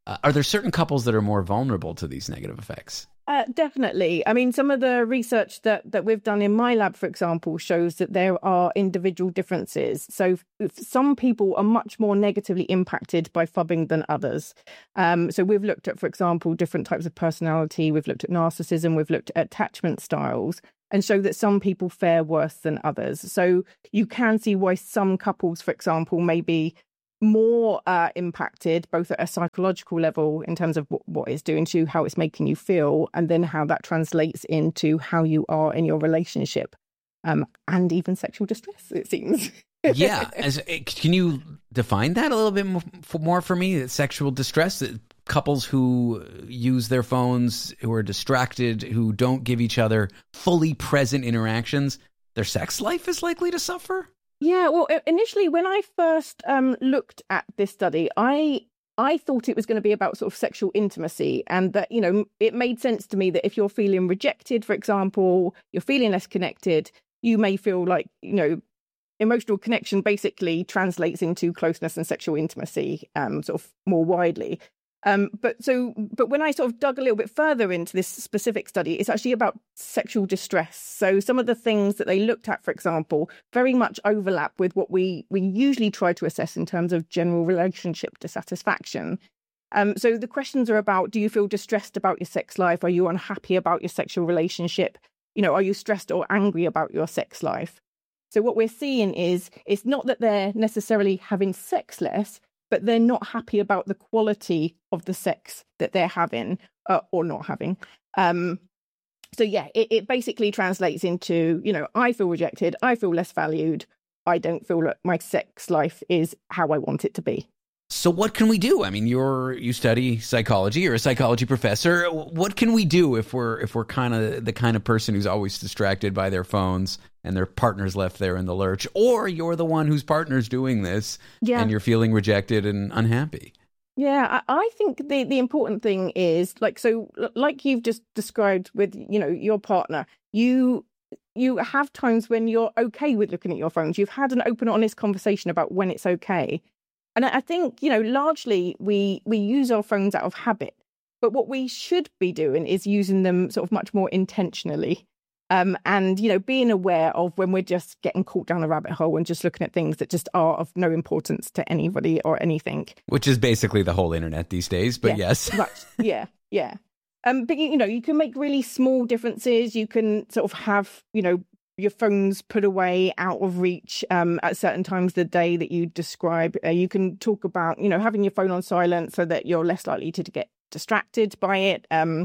Are there certain couples that are more vulnerable to these negative effects? Definitely. I mean, some of the research that we've done in my lab, for example, shows that there are individual differences. So some people are much more negatively impacted by phubbing than others. So we've looked at, for example, different types of personality. We've looked at narcissism. We've looked at attachment styles and show that some people fare worse than others. So you can see why some couples, for example, may be more impacted, both at a psychological level in terms of what it's doing to you, how it's making you feel, and then how that translates into how you are in your relationship, and even sexual distress, it seems. Yeah. Can you define that a little bit more for me? Sexual distress, couples who use their phones, who are distracted, who don't give each other fully present interactions, their sex life is likely to suffer? Yeah, well, initially, when I first looked at this study, I thought it was going to be about sort of sexual intimacy, and that, you know, it made sense to me that if you're feeling rejected, for example, you're feeling less connected, you may feel like, you know, emotional connection basically translates into closeness and sexual intimacy, sort of more widely. But when I sort of dug a little bit further into this specific study, it's actually about sexual distress. So some of the things that they looked at, for example, very much overlap with what we usually try to assess in terms of general relationship dissatisfaction. So the questions are about, do you feel distressed about your sex life? Are you unhappy about your sexual relationship? You know, are you stressed or angry about your sex life? So what we're seeing is, it's not that they're necessarily having sex less, but they're not happy about the quality of the sex that they're having or not having. So yeah, it basically translates into, you know, I feel rejected, I feel less valued, I don't feel like my sex life is how I want it to be. So what can we do? I mean, you study psychology, you're a psychology professor. What can we do if we're kind of the kind of person who's always distracted by their phones and their partner's left there in the lurch, or you're the one whose partner's doing this and you're feeling rejected and unhappy? Yeah, I think the important thing is, like you've just described with, you know, your partner, you have times when you're okay with looking at your phones. You've had an open, honest conversation about when it's okay. And I think, you know, largely we use our phones out of habit, but what we should be doing is using them sort of much more intentionally. And, you know, being aware of when we're just getting caught down a rabbit hole and just looking at things that just are of no importance to anybody or anything. Which is basically the whole internet these days, but yes. Right. Yeah. But, you know, you can make really small differences. You can sort of have, you know, your phone's put away out of reach at certain times of the day that you describe. You can talk about, you know, having your phone on silent so that you're less likely to get distracted by it.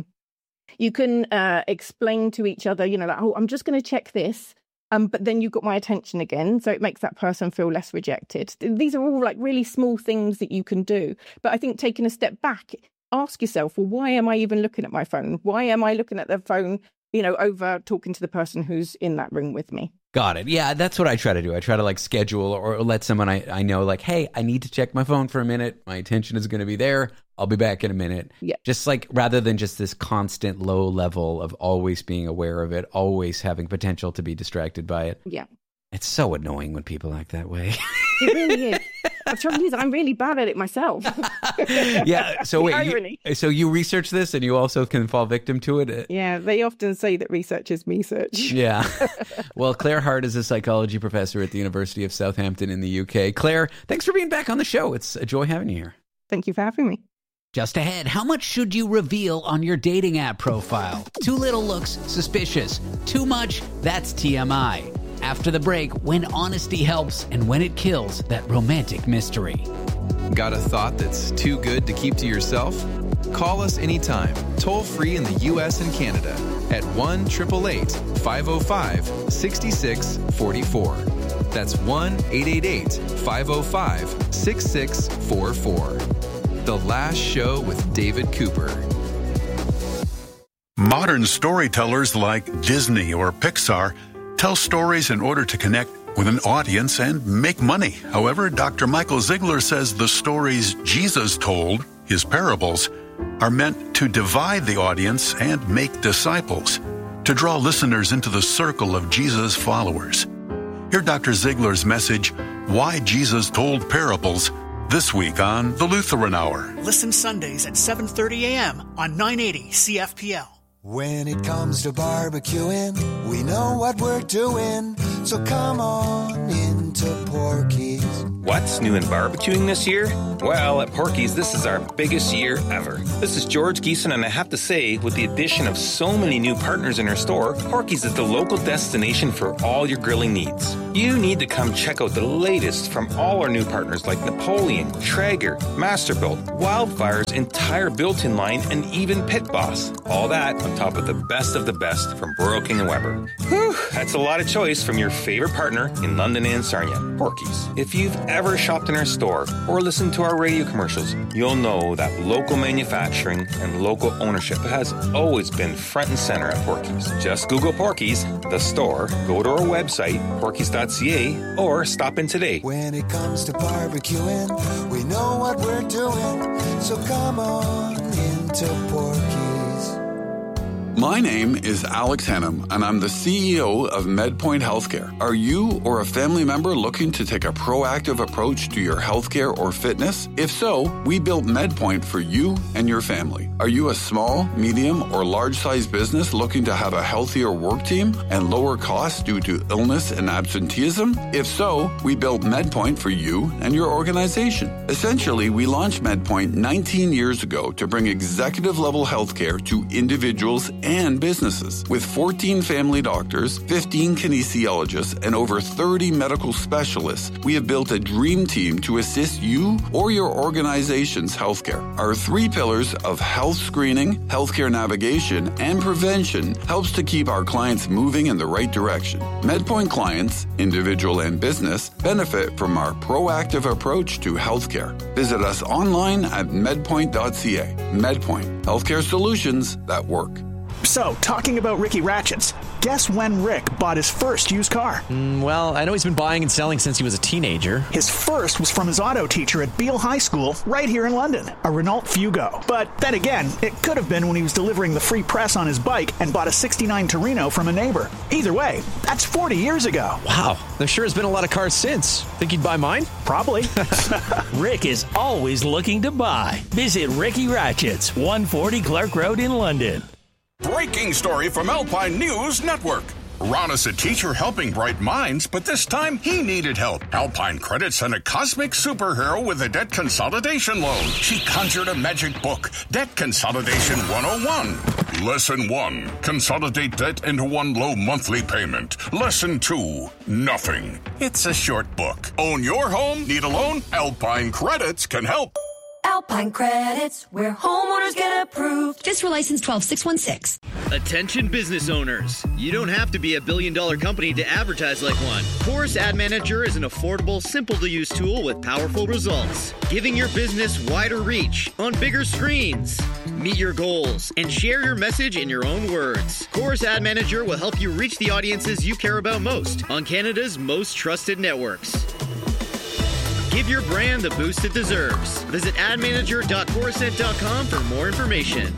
You can explain to each other, you know, like, oh, I'm just going to check this, but then you've got my attention again. So it makes that person feel less rejected. These are all like really small things that you can do. But I think taking a step back, ask yourself, well, why am I even looking at my phone? Why am I looking at the phone, you know, over talking to the person who's in that room with me? Got it. Yeah, that's what I try to do. I try to like schedule or let someone I know, like, hey, I need to check my phone for a minute. My attention is going to be there. I'll be back in a minute. Yeah. Just like, rather than just this constant low level of always being aware of it, always having potential to be distracted by it. Yeah. It's so annoying when people act that way. It really is. The trouble is, I'm really bad at it myself. Yeah. So wait, so you research this and you also can fall victim to it? Yeah. They often say that research is me search. Yeah. Well, Claire Hart is a psychology professor at the University of Southampton in the UK. Claire, thanks for being back on the show. It's a joy having you here. Thank you for having me. Just ahead, how much should you reveal on your dating app profile? Too little looks suspicious. Too much, that's TMI. After the break, when honesty helps and when it kills that romantic mystery. Got a thought that's too good to keep to yourself? Call us anytime, toll free in the U.S. and Canada at 1-888-505-6644. That's 1-888-505-6644. The Last Show with David Cooper. Modern storytellers like Disney or Pixar tell stories in order to connect with an audience and make money. However, Dr. Michael Ziegler says the stories Jesus told, his parables, are meant to divide the audience and make disciples, to draw listeners into the circle of Jesus' followers. Hear Dr. Ziegler's message, Why Jesus Told Parables, This week on The Lutheran Hour. Listen Sundays at 7:30 a.m. on 980 CFPL. When it comes to barbecuing, we know what we're doing. So come on into Porky's. What's new in barbecuing this year? Well, at Porky's, this is our biggest year ever. This is George Geeson, and I have to say, with the addition of so many new partners in our store, Porky's is the local destination for all your grilling needs. You need to come check out the latest from all our new partners like Napoleon, Traeger, Masterbuilt, Wildfire's entire built-in line, and even Pit Boss. All that on top of the best from Royal King & Weber. Whew, that's a lot of choice from your favorite partner in London and Sarnia, Porky's. If you've ever shopped in our store or listened to our radio commercials, you'll know that local manufacturing and local ownership has always been front and center at Porky's. Just Google Porky's, the store, go to our website, porkys.ca, or stop in today. When it comes to barbecuing, we know what we're doing. So come on into Porky's. My name is Alex Hannum, and I'm the CEO of MedPoint Healthcare. Are you or a family member looking to take a proactive approach to your healthcare or fitness? If so, we built MedPoint for you and your family. Are you a small, medium, or large-sized business looking to have a healthier work team and lower costs due to illness and absenteeism? If so, we built MedPoint for you and your organization. Essentially, we launched MedPoint 19 years ago to bring executive-level healthcare to individuals and businesses. With 14 family doctors, 15 kinesiologists, and over 30 medical specialists, we have built a dream team to assist you or your organization's healthcare. Our 3 pillars of health screening, healthcare navigation, and prevention helps to keep our clients moving in the right direction. MedPoint clients, individual and business, benefit from our proactive approach to healthcare. Visit us online at medpoint.ca. MedPoint, healthcare solutions that work. So, talking about Ricky Ratchets, guess when Rick bought his first used car? Well, I know he's been buying and selling since he was a teenager. His first was from his auto teacher at Beale High School, right here in London, a Renault Fugo. But then again, it could have been when he was delivering the free press on his bike and bought a '69 Torino from a neighbor. Either way, that's 40 years ago. Wow, there sure has been a lot of cars since. Think he'd buy mine? Probably. Rick is always looking to buy. Visit Ricky Ratchets, 140 Clark Road in London. Breaking story from Alpine News Network. Ron is a teacher helping bright minds, but this time he needed help. Alpine Credit sent a cosmic superhero with a debt consolidation loan. She conjured a magic book, Debt Consolidation 101. Lesson 1, consolidate debt into one low monthly payment. Lesson 2, nothing. It's a short book. Own your home? Need a loan? Alpine Credits can help. Alpine Credits, where homeowners get approved. Fiscal license 12616. Attention business owners. You don't have to be a billion-dollar company to advertise like one. Chorus Ad Manager is an affordable, simple-to-use tool with powerful results, giving your business wider reach on bigger screens. Meet your goals and share your message in your own words. Chorus Ad Manager will help you reach the audiences you care about most on Canada's most trusted networks. Give your brand the boost it deserves. Visit admanager.chorusnet.com for more information.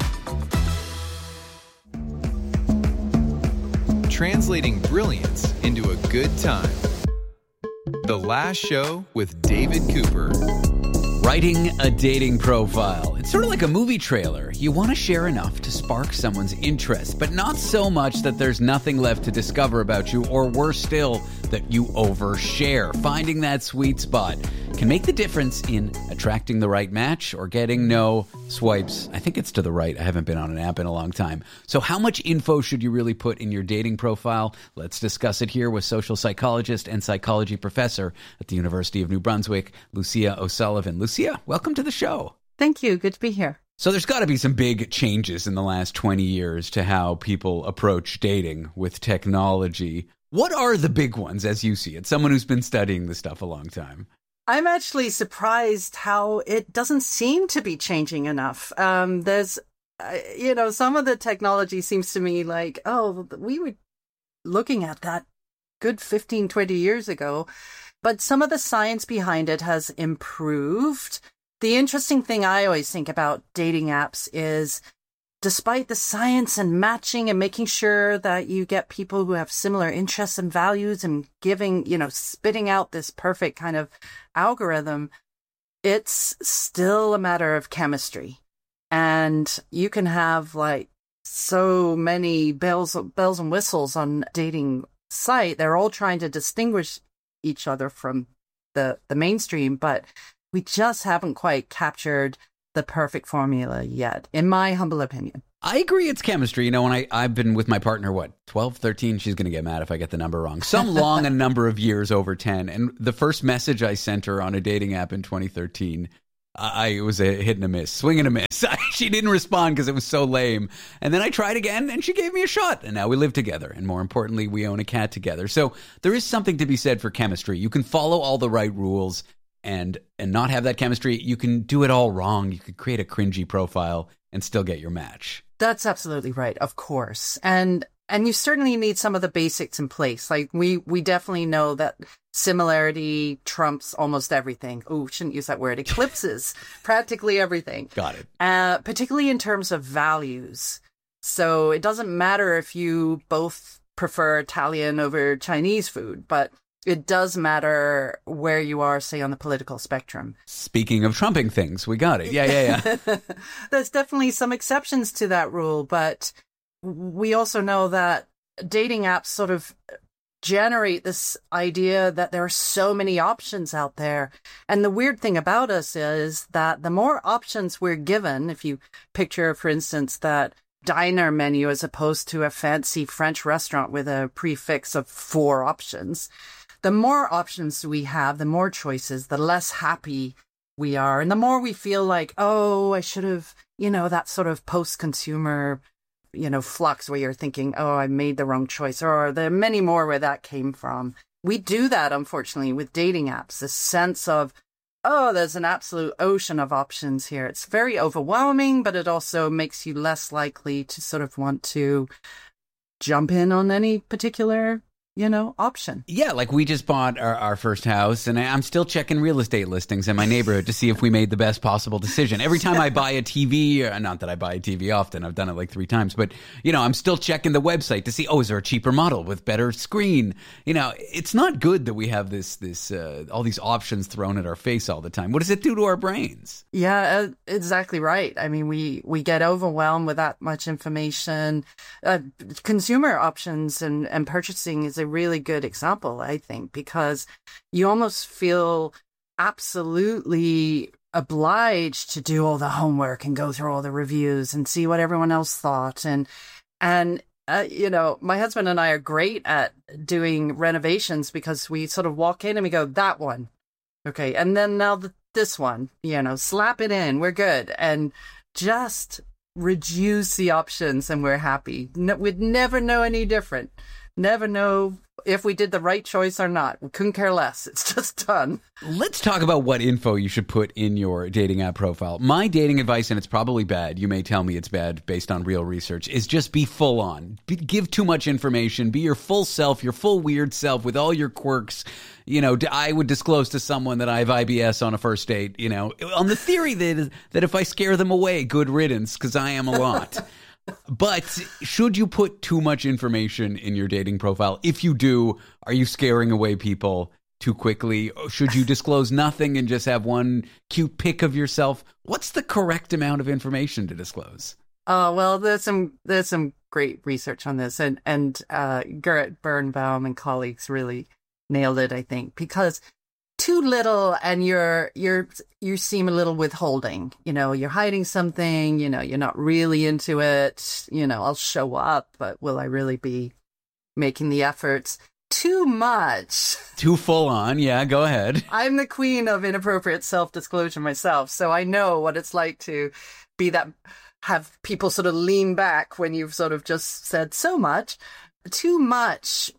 Translating brilliance into a good time. The Last Show with David Cooper. Writing a dating profile. It's sort of like a movie trailer. You want to share enough to spark someone's interest, but not so much that there's nothing left to discover about you, or worse still, that you overshare. Finding that sweet spot can make the difference in attracting the right match or getting no swipes. I think it's to the right. I haven't been on an app in a long time. So how much info should you really put in your dating profile? Let's discuss it here with social psychologist and psychology professor at the University of New Brunswick, Lucia O'Sullivan. Lucia, welcome to the show. Thank you. Good to be here. So there's got to be some big changes in the last 20 years to how people approach dating with technology. What are the big ones as you see it? Someone who's been studying this stuff a long time. I'm actually surprised how it doesn't seem to be changing enough. There's, some of the technology seems to me like, we were looking at that good 15, 20 years ago. But some of the science behind it has improved. The interesting thing I always think about dating apps is, despite the science and matching and making sure that you get people who have similar interests and values and spitting out this perfect kind of algorithm, it's still a matter of chemistry. And you can have like so many bells and whistles on dating site. They're all trying to distinguish each other from the mainstream, but we just haven't quite captured the perfect formula yet, in my humble opinion. I agree it's chemistry. You know, when I've been with my partner, 12, 13, she's going to get mad if I get the number wrong. Some long a number of years over 10. And the first message I sent her on a dating app in 2013, it was a hit and a miss, swing and a miss. She didn't respond because it was so lame. And then I tried again and she gave me a shot. And now we live together. And more importantly, we own a cat together. So there is something to be said for chemistry. You can follow all the right rules and not have that chemistry. You can do it all wrong. You could create a cringy profile and still get your match. That's absolutely right, of course. And you certainly need some of the basics in place. Like we definitely know that similarity trumps almost everything. Oh, shouldn't use that word. Eclipses practically everything. Got it. Particularly in terms of values. So it doesn't matter if you both prefer Italian over Chinese food, but it does matter where you are, say, on the political spectrum. Speaking of trumping things, we got it. Yeah. There's definitely some exceptions to that rule, but we also know that dating apps sort of generate this idea that there are so many options out there. And the weird thing about us is that the more options we're given, if you picture, for instance, that diner menu as opposed to a fancy French restaurant with a prefix of 4 options, the more options we have, the more choices, the less happy we are. And the more we feel like, oh, I should have, that sort of post-consumer, flux where you're thinking, oh, I made the wrong choice. Or there are many more where that came from. We do that, unfortunately, with dating apps, this sense of, oh, there's an absolute ocean of options here. It's very overwhelming, but it also makes you less likely to sort of want to jump in on any particular option. Yeah, like we just bought our first house, and I'm still checking real estate listings in my neighborhood to see if we made the best possible decision. Every time I buy a TV, not that I buy a TV often, I've done it like 3 times, but, I'm still checking the website to see, is there a cheaper model with better screen? It's not good that we have this all these options thrown at our face all the time. What does it do to our brains? Yeah, exactly right. I mean, we get overwhelmed with that much information. Consumer options and purchasing is a really good example, I think, because you almost feel absolutely obliged to do all the homework and go through all the reviews and see what everyone else thought. And my husband and I are great at doing renovations because we sort of walk in and we go, that one. Okay. And then now this one, slap it in. We're good. And just reduce the options and we're happy. We'd never know any different. Never know if we did the right choice or not. We couldn't care less. It's just done. Let's talk about what info you should put in your dating app profile. My dating advice, and it's probably bad, you may tell me it's bad based on real research, is just be full on. Give too much information. Be your full self, your full weird self with all your quirks. I would disclose to someone that I have IBS on a first date, on the theory that if I scare them away, good riddance, because I am a lot. But should you put too much information in your dating profile? If you do, are you scaring away people too quickly? Should you disclose nothing and just have one cute pic of yourself? What's the correct amount of information to disclose? Well, there's some great research on this, and Gerrit Birnbaum and colleagues really nailed it, I think, because too little and you seem a little withholding. You're hiding something, you're not really into it. I'll show up, but will I really be making the efforts? Too much. Too full on. Yeah, go ahead. I'm the queen of inappropriate self-disclosure myself, so I know what it's like to be that, have people sort of lean back when you've sort of just said so much. Too much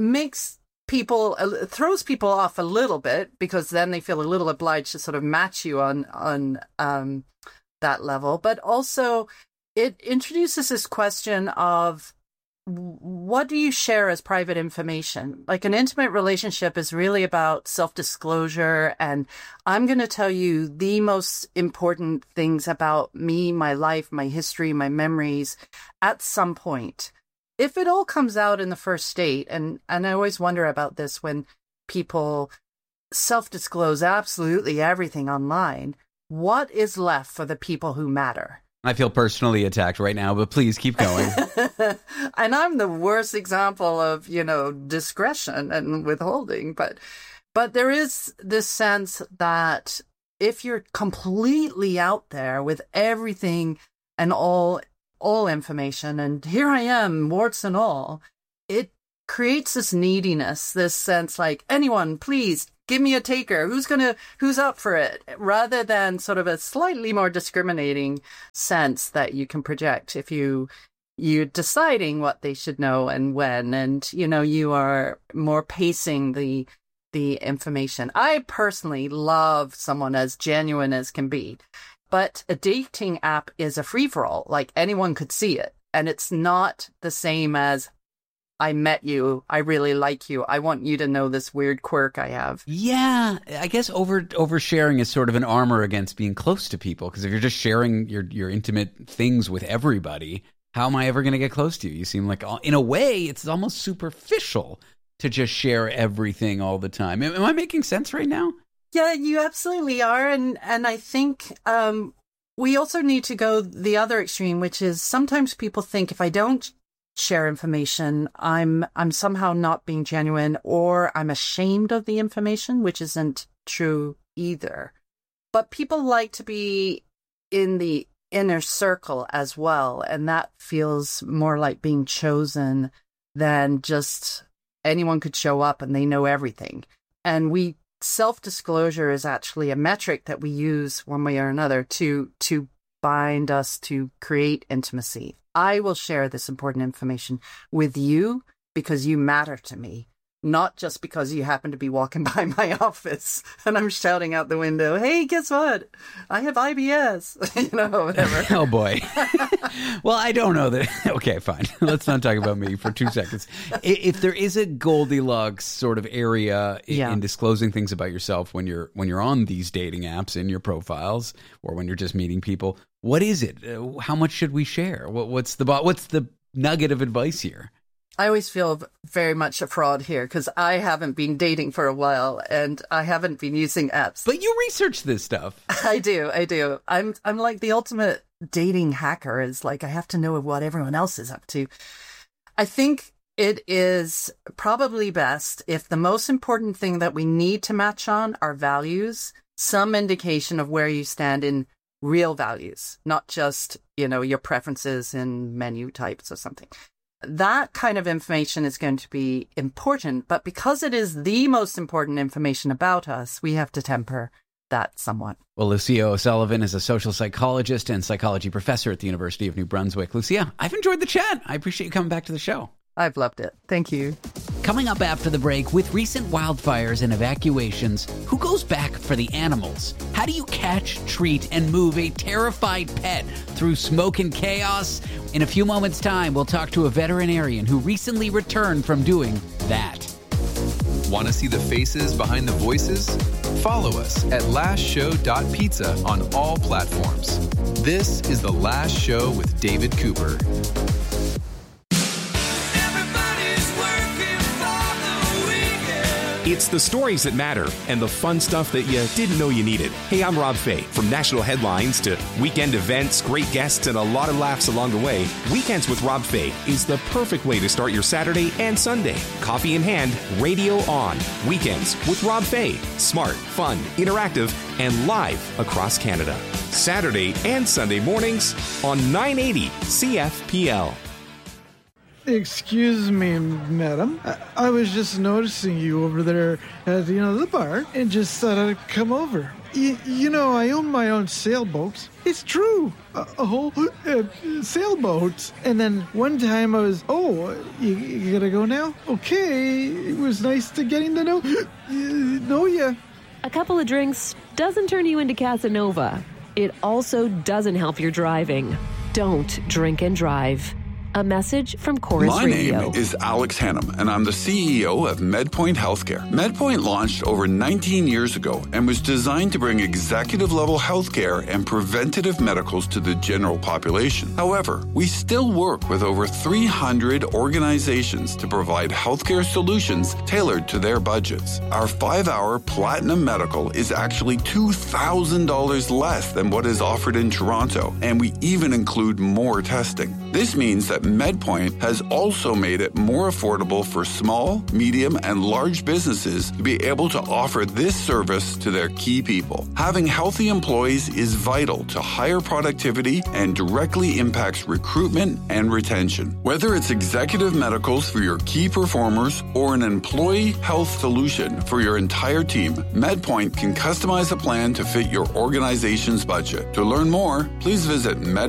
throws people off a little bit, because then they feel a little obliged to sort of match you on that level. But also it introduces this question of, what do you share as private information? Like, an intimate relationship is really about self-disclosure, and I'm going to tell you the most important things about me, my life, my history, my memories at some point. If it all comes out in the first date, and I always wonder about this when people self-disclose absolutely everything online, what is left for the people who matter? I feel personally attacked right now, but please keep going. And I'm the worst example of, discretion and withholding. But there is this sense that if you're completely out there with everything and all information, and here I am, warts and all, it creates this neediness, this sense like, anyone, please give me a taker. Who's up for it? Rather than sort of a slightly more discriminating sense that you can project if you're deciding what they should know and when, and you are more pacing the information. I personally love someone as genuine as can be, but a dating app is a free-for-all. Like, anyone could see it, and it's not the same as, I met you, I really like you, I want you to know this weird quirk I have. Yeah, I guess oversharing is sort of an armor against being close to people, because if you're just sharing your intimate things with everybody, how am I ever going to get close to you? You seem like, in a way, it's almost superficial to just share everything all the time. Am I making sense right now? Yeah, you absolutely are. And I think we also need to go the other extreme, which is sometimes people think if I don't share information, I'm somehow not being genuine, or I'm ashamed of the information, which isn't true either. But people like to be in the inner circle as well, and that feels more like being chosen than just anyone could show up and they know everything. And self-disclosure is actually a metric that we use one way or another to bind us, to create intimacy. I will share this important information with you because you matter to me, not just because you happen to be walking by my office and I'm shouting out the window, hey, guess what? I have IBS, whatever. Oh, boy. Well, I don't know that. Okay, fine. Let's not talk about me for 2 seconds. If there is a Goldilocks sort of area in disclosing things about yourself when you're on these dating apps in your profiles, or when you're just meeting people, what is it? How much should we share? What's the nugget of advice here? I always feel very much a fraud here because I haven't been dating for a while and I haven't been using apps. But you research this stuff. I do. I'm like the ultimate dating hacker. Is like I have to know what everyone else is up to. I think it is probably best if the most important thing that we need to match on are values, some indication of where you stand in real values, not just, your preferences in menu types or something. That kind of information is going to be important, but because it is the most important information about us, we have to temper that somewhat. Well, Lucia O'Sullivan is a social psychologist and psychology professor at the University of New Brunswick. Lucia, I've enjoyed the chat. I appreciate you coming back to the show. I've loved it. Thank you. Coming up after the break, with recent wildfires and evacuations, who goes back for the animals? How do you catch, treat, and move a terrified pet through smoke and chaos? In a few moments' time, we'll talk to a veterinarian who recently returned from doing that. Want to see the faces behind the voices? Follow us at lastshow.pizza on all platforms. This is The Last Show with David Cooper. It's the stories that matter and the fun stuff that you didn't know you needed. Hey, I'm Rob Fay. From national headlines to weekend events, great guests, and a lot of laughs along the way, Weekends with Rob Fay is the perfect way to start your Saturday and Sunday. Coffee in hand, radio on. Weekends with Rob Fay. Smart, fun, interactive, and live across Canada. Saturday and Sunday mornings on 980 CFPL. Excuse me, madam. I was just noticing you over there at, the bar and just thought I'd come over. I own my own sailboat. It's true. A whole sailboat. And then one time I was, you gotta go now? Okay. It was nice to getting to know ya. A couple of drinks doesn't turn you into Casanova. It also doesn't help your driving. Don't drink and drive. A message from Chorus My Radio. name is Alex Hannum, and I'm the CEO of MedPoint Healthcare. MedPoint launched over 19 years ago and was designed to bring executive-level healthcare and preventative medicals to the general population. However, we still work with over 300 organizations to provide healthcare solutions tailored to their budgets. Our 5-hour Platinum Medical is actually $2,000 less than what is offered in Toronto, and we even include more testing. This means that MedPoint has also made it more affordable for small, medium, and large businesses to be able to offer this service to their key people. Having healthy employees is vital to higher productivity and directly impacts recruitment and retention. Whether it's executive medicals for your key performers or an employee health solution for your entire team, MedPoint can customize a plan to fit your organization's budget. To learn more, please visit MedPoint.com.